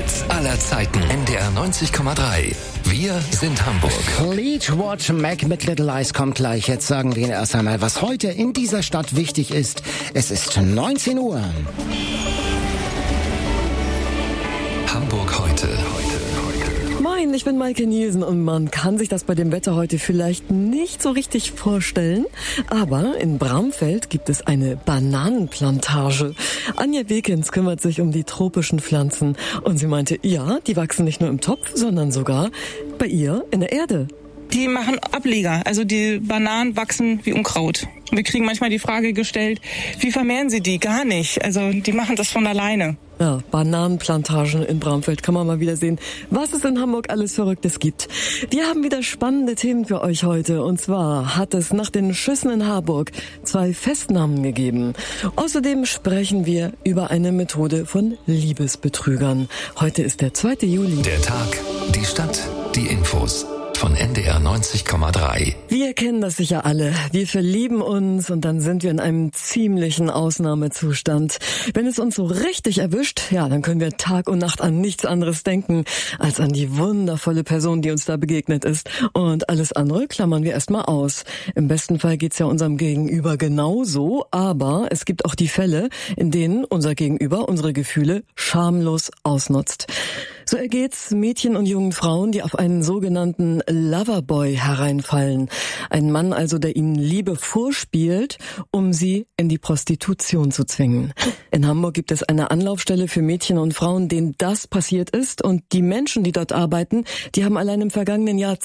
Hits aller Zeiten. NDR 90,3. Wir sind Hamburg. Fleetwood Mac mit Little Lies kommt gleich. Jetzt sagen wir Ihnen erst einmal, was heute in dieser Stadt wichtig ist. Es ist 19 Uhr. Hamburg heute. Moin, ich bin Maike Nielsen und man kann sich das bei dem Wetter heute vielleicht nicht so richtig vorstellen, aber in Bramfeld gibt es eine Bananenplantage. Anja Wekens kümmert sich um die tropischen Pflanzen und sie meinte, ja, die wachsen nicht nur im Topf, sondern sogar bei ihr in der Erde. Die machen Ableger, also die Bananen wachsen wie Unkraut. Wir kriegen manchmal die Frage gestellt, wie vermehren Sie die? Gar nicht, also die machen das von alleine. Ja, Bananenplantagen in Bramfeld, kann man mal wieder sehen, was es in Hamburg alles Verrücktes gibt. Wir haben wieder spannende Themen für euch heute. Und zwar hat es nach den Schüssen in Harburg 2 Festnahmen gegeben. Außerdem sprechen wir über eine Methode von Liebesbetrügern. Heute ist der 2. Juli. Der Tag, die Stadt, die Infos. Von NDR 90,3. Wir kennen das sicher alle. Wir verlieben uns und dann sind wir in einem ziemlichen Ausnahmezustand. Wenn es uns so richtig erwischt, ja, dann können wir Tag und Nacht an nichts anderes denken, als an die wundervolle Person, die uns da begegnet ist. Und alles andere klammern wir erstmal aus. Im besten Fall geht's ja unserem Gegenüber genauso, aber es gibt auch die Fälle, in denen unser Gegenüber unsere Gefühle schamlos ausnutzt. So ergeht's Mädchen und jungen Frauen, die auf einen sogenannten Loverboy hereinfallen. Ein Mann also, der ihnen Liebe vorspielt, um sie in die Prostitution zu zwingen. In Hamburg gibt es eine Anlaufstelle für Mädchen und Frauen, denen das passiert ist. Und die Menschen, die dort arbeiten, die haben allein im vergangenen Jahr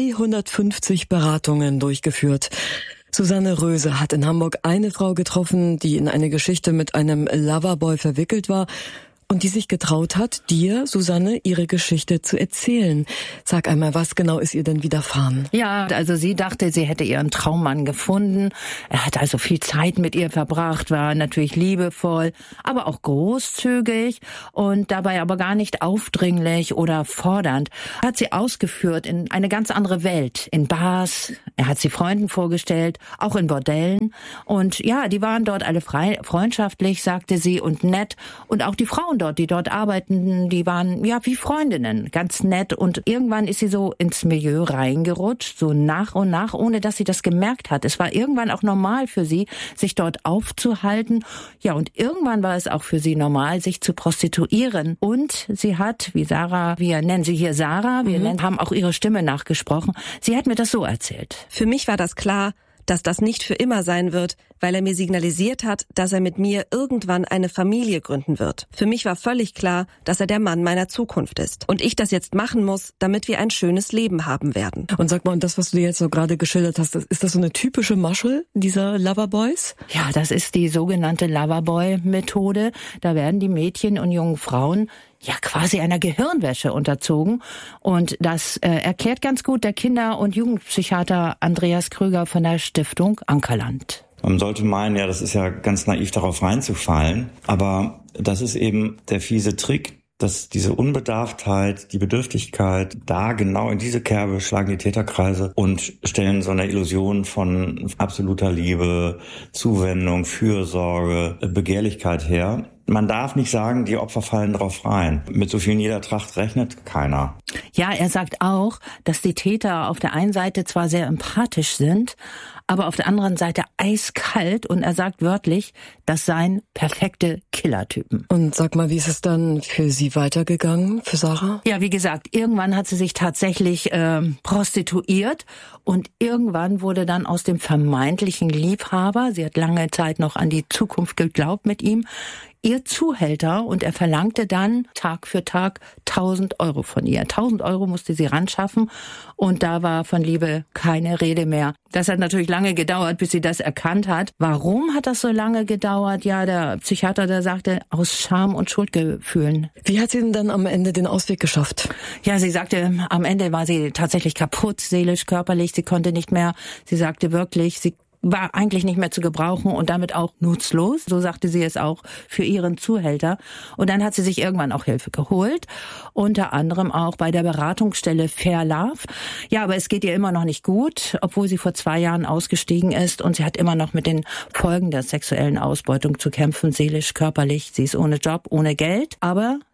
250 Beratungen durchgeführt. Susanne Röse hat in Hamburg eine Frau getroffen, die in eine Geschichte mit einem Loverboy verwickelt war. Und die sich getraut hat, dir, Susanne, ihre Geschichte zu erzählen. Sag einmal, was genau ist ihr denn widerfahren? Ja, also sie dachte, sie hätte ihren Traummann gefunden. Er hat also viel Zeit mit ihr verbracht, war natürlich liebevoll, aber auch großzügig und dabei aber gar nicht aufdringlich oder fordernd. Er hat sie ausgeführt in eine ganz andere Welt, in Bars. Er hat sie Freunden vorgestellt, auch in Bordellen. Und ja, die waren dort alle freundschaftlich, sagte sie, und nett. Und auch die Frauen dort, die dort arbeiteten, die waren ja wie Freundinnen, ganz nett. Und irgendwann ist sie so ins Milieu reingerutscht, so nach und nach, ohne dass sie das gemerkt hat. Es war irgendwann auch normal für sie, sich dort aufzuhalten. Ja, und irgendwann war es auch für sie normal, sich zu prostituieren. Und sie hat, wie Sarah, wir nennen sie hier Sarah, haben auch ihre Stimme nachgesprochen. Sie hat mir das so erzählt. Für mich war das klar, dass das nicht für immer sein wird, weil er mir signalisiert hat, dass er mit mir irgendwann eine Familie gründen wird. Für mich war völlig klar, dass er der Mann meiner Zukunft ist. Und ich das jetzt machen muss, damit wir ein schönes Leben haben werden. Und sag mal, und das, was du jetzt so gerade geschildert hast, ist das so eine typische Masche dieser Loverboys? Ja, das ist die sogenannte Loverboy-Methode. Da werden die Mädchen und jungen Frauen ja quasi einer Gehirnwäsche unterzogen. Und das erklärt ganz gut der Kinder- und Jugendpsychiater Andreas Krüger von der Stiftung Ankerland. Man sollte meinen, ja, das ist ja ganz naiv, darauf reinzufallen. Aber das ist eben der fiese Trick, dass diese Unbedarftheit, die Bedürftigkeit, da genau in diese Kerbe schlagen die Täterkreise und stellen so eine Illusion von absoluter Liebe, Zuwendung, Fürsorge, Begehrlichkeit her. Man darf nicht sagen, die Opfer fallen drauf rein. Mit so viel Niedertracht rechnet keiner. Ja, er sagt auch, dass die Täter auf der einen Seite zwar sehr empathisch sind, aber auf der anderen Seite eiskalt, und er sagt wörtlich, das seien perfekte Killertypen. Und sag mal, wie ist es dann für sie weitergegangen, für Sarah? Ja, wie gesagt, irgendwann hat sie sich tatsächlich prostituiert und irgendwann wurde dann aus dem vermeintlichen Liebhaber, sie hat lange Zeit noch an die Zukunft geglaubt mit ihm, ihr Zuhälter, und er verlangte dann Tag für Tag 1.000 Euro von ihr. 1.000 Euro musste sie ranschaffen und da war von Liebe keine Rede mehr. Das hat natürlich lange gedauert, bis sie das erkannt hat. Warum hat das so lange gedauert? Ja, der Psychiater, der sagte, aus Scham und Schuldgefühlen. Wie hat sie denn dann am Ende den Ausweg geschafft? Ja, sie sagte, am Ende war sie tatsächlich kaputt, seelisch, körperlich. Sie konnte nicht mehr. Sie sagte wirklich, sie war eigentlich nicht mehr zu gebrauchen und damit auch nutzlos. So sagte sie es auch für ihren Zuhälter. Und dann hat sie sich irgendwann auch Hilfe geholt, unter anderem auch bei der Beratungsstelle Fair Love. Ja, aber es geht ihr immer noch nicht gut, obwohl sie vor 2 Jahren ausgestiegen ist und sie hat immer noch mit den Folgen der sexuellen Ausbeutung zu kämpfen, seelisch, körperlich. Sie ist ohne Job, ohne Geld, aber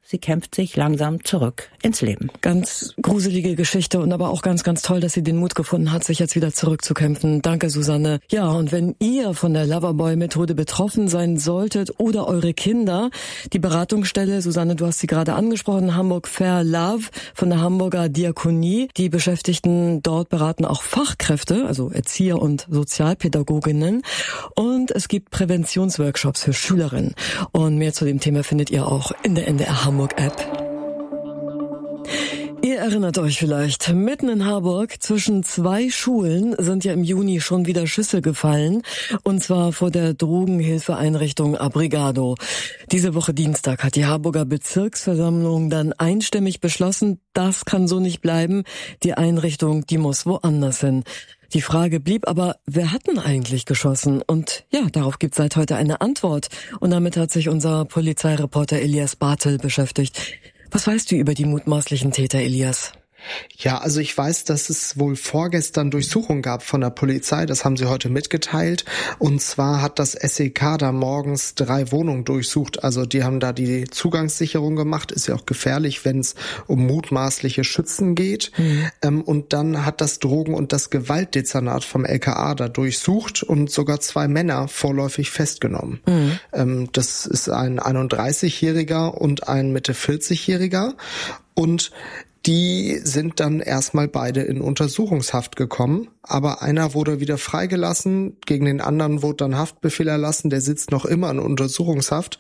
sie kämpft sich langsam zurück ins Leben. Ganz gruselige Geschichte und aber auch ganz, ganz toll, dass sie den Mut gefunden hat, sich jetzt wieder zurückzukämpfen. Danke, Susanne. Ja, und wenn ihr von der Loverboy-Methode betroffen sein solltet oder eure Kinder, die Beratungsstelle, Susanne, du hast sie gerade angesprochen, Hamburg Fair Love von der Hamburger Diakonie. Die Beschäftigten dort beraten auch Fachkräfte, also Erzieher und Sozialpädagoginnen. Und es gibt Präventionsworkshops für Schülerinnen. Und mehr zu dem Thema findet ihr auch in der NDR Hamburg App. Ihr erinnert euch vielleicht, mitten in Harburg zwischen 2 Schulen sind ja im Juni schon wieder Schüsse gefallen, und zwar vor der Drogenhilfeeinrichtung Abrigado. Diese Woche Dienstag hat die Harburger Bezirksversammlung dann einstimmig beschlossen, das kann so nicht bleiben, die Einrichtung, die muss woanders hin. Die Frage blieb aber, wer hat denn eigentlich geschossen? Und ja, darauf gibt es seit heute eine Antwort. Und damit hat sich unser Polizeireporter Elias Bartel beschäftigt. Was weißt du über die mutmaßlichen Täter, Elias? Ja, also ich weiß, dass es wohl vorgestern Durchsuchung gab von der Polizei, das haben sie heute mitgeteilt. Und zwar hat das SEK da morgens 3 Wohnungen durchsucht, also die haben da die Zugangssicherung gemacht, ist ja auch gefährlich, wenn es um mutmaßliche Schützen geht. Und dann hat das Drogen- und das Gewaltdezernat vom LKA da durchsucht und sogar 2 Männer vorläufig festgenommen. Das ist ein 31-Jähriger und ein Mitte-40-Jähriger und die sind dann erstmal beide in Untersuchungshaft gekommen, aber einer wurde wieder freigelassen, gegen den anderen wurde dann Haftbefehl erlassen, der sitzt noch immer in Untersuchungshaft.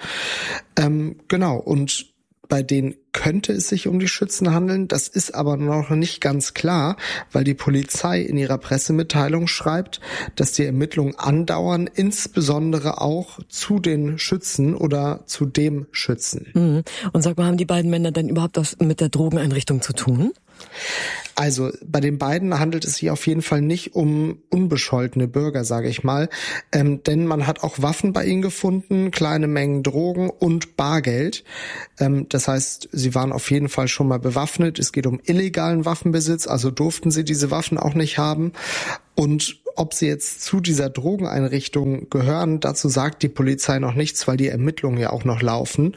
Genau, und bei denen könnte es sich um die Schützen handeln, das ist aber noch nicht ganz klar, weil die Polizei in ihrer Pressemitteilung schreibt, dass die Ermittlungen andauern, insbesondere auch zu den Schützen oder zu dem Schützen. Und sag mal, haben die beiden Männer denn überhaupt was mit der Drogeneinrichtung zu tun? Also bei den beiden handelt es sich auf jeden Fall nicht um unbescholtene Bürger, sage ich mal, denn man hat auch Waffen bei ihnen gefunden, kleine Mengen Drogen und Bargeld. Das heißt, sie waren auf jeden Fall schon mal bewaffnet. Es geht um illegalen Waffenbesitz, also durften sie diese Waffen auch nicht haben. Und ob sie jetzt zu dieser Drogeneinrichtung gehören, dazu sagt die Polizei noch nichts, weil die Ermittlungen ja auch noch laufen.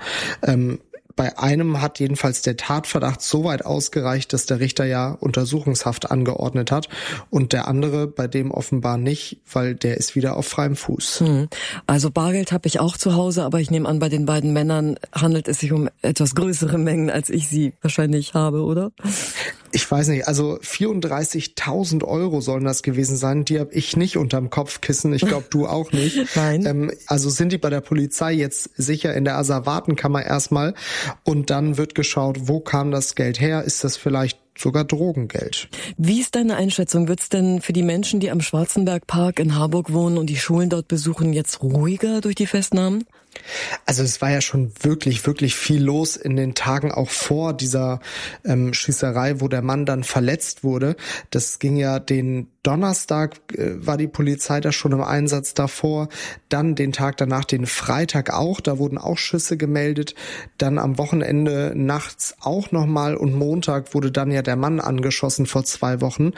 Bei einem hat jedenfalls der Tatverdacht so weit ausgereicht, dass der Richter ja Untersuchungshaft angeordnet hat und der andere bei dem offenbar nicht, weil der ist wieder auf freiem Fuß. Also Bargeld habe ich auch zu Hause, aber ich nehme an, bei den beiden Männern handelt es sich um etwas größere Mengen, als ich sie wahrscheinlich habe, oder? Ich weiß nicht, also 34.000 Euro sollen das gewesen sein. Die habe ich nicht unterm Kopfkissen. Ich glaube, du auch nicht. Nein. Also sind die bei der Polizei jetzt sicher in der Asservatenkammer erstmal. Und dann wird geschaut, wo kam das Geld her? Ist das vielleicht sogar Drogengeld? Wie ist deine Einschätzung? Wird's denn für die Menschen, die am Schwarzenbergpark in Harburg wohnen und die Schulen dort besuchen, jetzt ruhiger durch die Festnahmen? Also es war ja schon wirklich, wirklich viel los in den Tagen auch vor dieser Schießerei, wo der Mann dann verletzt wurde. Das ging ja den Donnerstag, war die Polizei da schon im Einsatz davor. Dann den Tag danach, den Freitag auch, da wurden auch Schüsse gemeldet. Dann am Wochenende nachts auch nochmal und Montag wurde dann ja der Mann angeschossen vor 2 Wochen.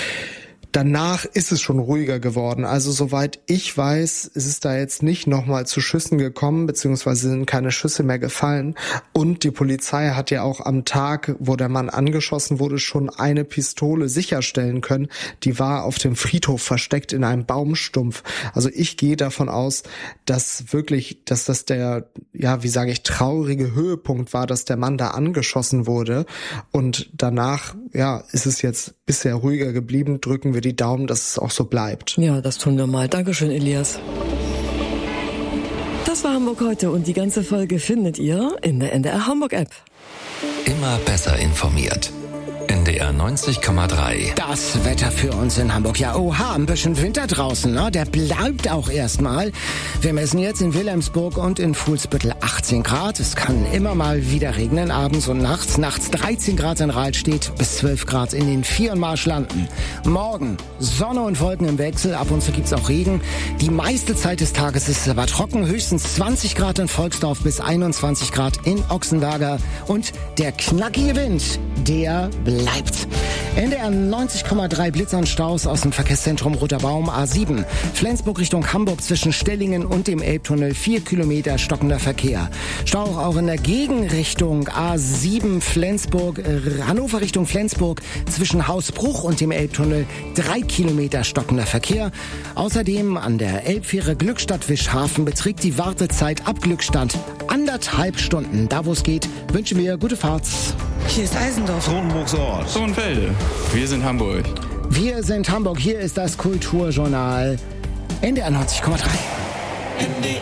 Danach ist es schon ruhiger geworden. Also soweit ich weiß, ist es da jetzt nicht nochmal zu Schüssen gekommen, beziehungsweise sind keine Schüsse mehr gefallen. Und die Polizei hat ja auch am Tag, wo der Mann angeschossen wurde, schon eine Pistole sicherstellen können. Die war auf dem Friedhof versteckt in einem Baumstumpf. Also ich gehe davon aus, dass das der, ja, wie sage ich, traurige Höhepunkt war, dass der Mann da angeschossen wurde. Und danach, ja, ist es jetzt bisher ruhiger geblieben. Drücken wir die Daumen, dass es auch so bleibt. Ja, das tun wir mal. Dankeschön, Elias. Das war Hamburg heute und die ganze Folge findet ihr in der NDR Hamburg App. Immer besser informiert. NDR 90,3. Das Wetter für uns in Hamburg. Ja, oha, ein bisschen Winter draußen, ne? Der bleibt auch erstmal. Wir messen jetzt in Wilhelmsburg und in Fuhlsbüttel 18 Grad. Es kann immer mal wieder regnen, abends und nachts. Nachts 13 Grad in Rahlstedt, bis 12 Grad in den Vierenmarschlanden. Morgen Sonne und Wolken im Wechsel. Ab und zu gibt's auch Regen. Die meiste Zeit des Tages ist es aber trocken. Höchstens 20 Grad in Volksdorf bis 21 Grad in Ochsenberger. Und der knackige Wind, der bleibt. NDR 90,3 Blitzer und Staus aus dem Verkehrszentrum Roter Baum A7. Flensburg Richtung Hamburg zwischen Stellingen und dem Elbtunnel 4 Kilometer stockender Verkehr. Stau auch in der Gegenrichtung A7 Hannover Richtung Flensburg zwischen Hausbruch und dem Elbtunnel 3 Kilometer stockender Verkehr. Außerdem an der Elbfähre Glückstadt-Wischhafen beträgt die Wartezeit ab Glückstadt 1,5 Stunden. Da wo es geht, wünschen wir gute Fahrt. Hier ist Eisendorf. Kronenburgs Ort. Sohnfelde. Wir sind Hamburg. Wir sind Hamburg. Hier ist das Kulturjournal NDR 90,3. NDR 90,3.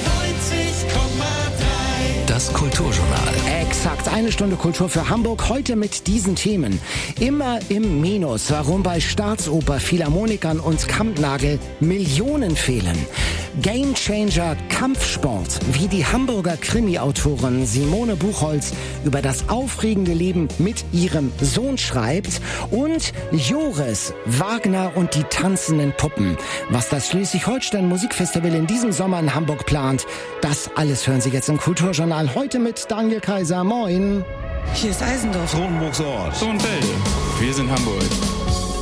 Das Kulturjournal. Exakt, 1 Stunde Kultur für Hamburg. Heute mit diesen Themen. Immer im Minus. Warum bei Staatsoper, Philharmonikern und Kampnagel Millionen fehlen. Gamechanger Kampfsport. Wie die Hamburger Krimi-Autorin Simone Buchholz über das aufregende Leben mit ihrem Sohn schreibt. Und Joris, Wagner und die tanzenden Puppen. Was das Schleswig-Holstein Musikfestival in diesem Sommer in Hamburg plant, das alles hören Sie jetzt im Kulturjournal. Heute mit Daniel Kaiser. Moin. Hier ist Eisendorf. Kronenburgs Ort. Sohnfelde. Wir sind Hamburg.